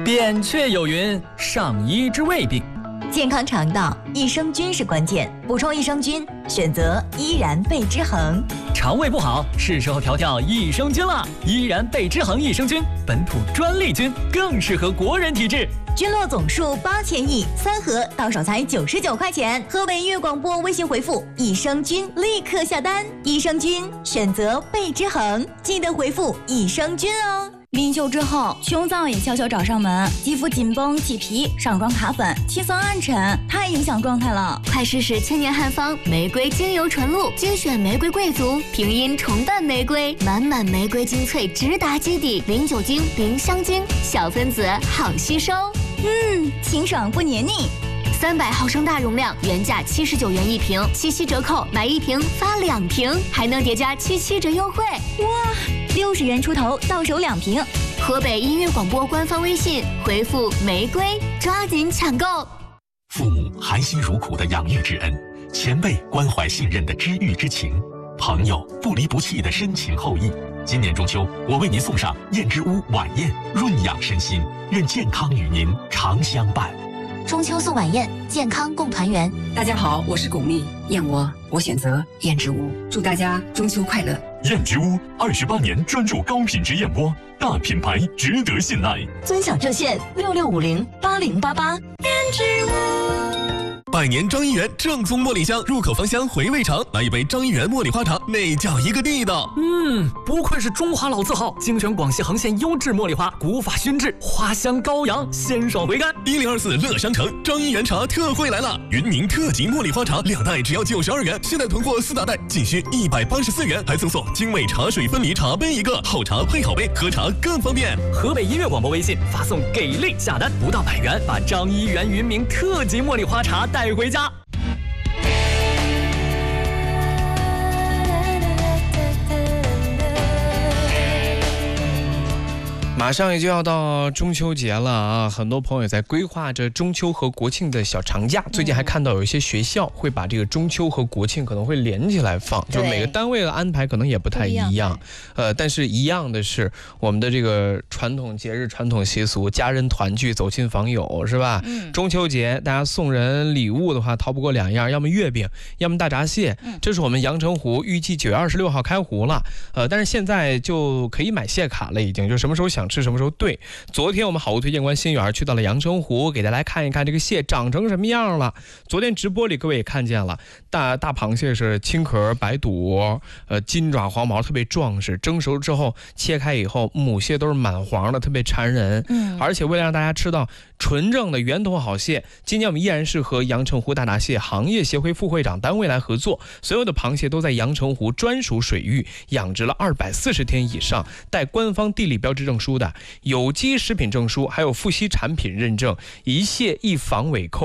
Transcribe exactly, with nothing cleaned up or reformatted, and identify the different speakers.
Speaker 1: 扁鹊有云：上医治未病。
Speaker 2: 健康肠道，益生菌是关键，补充益生菌，选择依然贝之恒。
Speaker 1: 肠胃不好，是时候调调益生菌了。依然贝之恒益生菌，本土专利菌，更适合国人体质。
Speaker 2: 菌落总数八千亿，三盒到手才九十九块钱。河北音乐广播微信回复益生菌，立刻下单。益生菌选择贝之恒，记得回复益生菌哦。
Speaker 3: 临休之后，胸脏也悄悄找上门，肌肤紧绷、起皮、上妆卡粉、气色暗沉，太影响状态了。
Speaker 4: 快试试千年汉方玫瑰精油纯露，精选玫瑰贵族，平阴重瓣玫瑰，满满玫瑰精粹直达基底，零酒精、零香精，小分子好吸收。
Speaker 3: 嗯，清爽不黏腻。
Speaker 4: 三百毫升大容量，原价七十九元一瓶，七七折扣，买一瓶发两瓶，还能叠加七七折优惠。
Speaker 3: 哇，六十元出头，到手两瓶。
Speaker 4: 河北音乐广播官方微信回复玫瑰，抓紧抢购。
Speaker 5: 父母含辛茹苦的养育之恩，前辈关怀信任的知遇之情，朋友不离不弃的深情厚谊。今年中秋，我为您送上燕之屋晚宴，润养身心，愿健康与您常相伴。
Speaker 2: 中秋送晚宴，健康共团圆。
Speaker 6: 大家好，我是巩俐，燕窝我选择燕之屋，祝大家中秋快乐。
Speaker 5: 燕之屋二十八年专注高品质燕窝，大品牌值得信赖。
Speaker 2: 尊享热线六六五零八零八八。燕之屋。
Speaker 7: 百年张一元正宗茉莉香，入口芳香，回味长。来一杯张一元茉莉花茶，那叫一个地道。
Speaker 1: 嗯，不愧是中华老字号，精选广西恒县优质茉莉花，古法熏制，花香高扬，鲜爽回甘。
Speaker 7: 一零二四乐商城张一元茶特惠来了，云宁特级茉莉花茶两袋只要九十二元，现在囤货四大袋仅需一百八十四元，还赠送精美茶水分离茶杯一个，好茶配好杯，喝茶更方便。
Speaker 1: 河北音乐广播微信发送给力下单，不到百元，把张一元云明特级茉莉花茶带回家。
Speaker 8: 马上也就要到中秋节了啊，很多朋友在规划着中秋和国庆的小长假。最近还看到有一些学校会把这个中秋和国庆可能会连起来放，就每个单位的安排可能也不太一样。呃，但是一样的是我们的这个传统节日、传统习俗，家人团聚、走亲访友，是吧？嗯。中秋节大家送人礼物的话，逃不过两样，要么月饼，要么大闸蟹。嗯。这是我们阳澄湖预计九月二十六号开湖了，呃，但是现在就可以买蟹卡了，已经就什么时候想吃什么时候对。昨天我们好物推荐官心远去到了阳澄湖，给大家看一看这个蟹长成什么样了。昨天直播里各位也看见了，大大螃蟹是青壳白肚，呃，金爪黄毛，特别壮实。蒸熟之后切开以后，母蟹都是满黄的，特别馋人。嗯，而且为了让大家吃到纯正的源头好蟹，今年我们依然是和阳澄湖大闸蟹行业协会副会长单位来合作，所有的螃蟹都在阳澄湖专属水域养殖了二百四十天以上，带官方地理标志证书的，有机食品证书，还有富硒产品认证，一蟹一防伪扣。